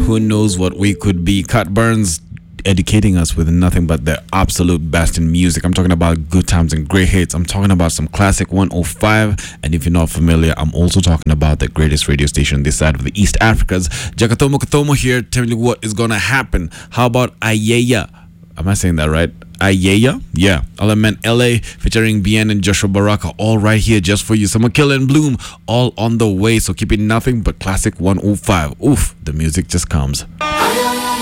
who knows what we could be. Cut Burns educating us with nothing but the absolute best in music. I'm talking about good times and great hits. I'm talking about some classic 105. And if you're not familiar, I'm also talking about the greatest radio station this side of the East Africas. Jakatomo Katomo here, telling you what is going to happen. How about Ayeya? Am I saying that right? Ayeya? Yeah. Element LA featuring Bien and Joshua Baraka, all right here just for you. Summer Killer and Bloom, all on the way. So keep it nothing but classic 105. Oof, the music just comes.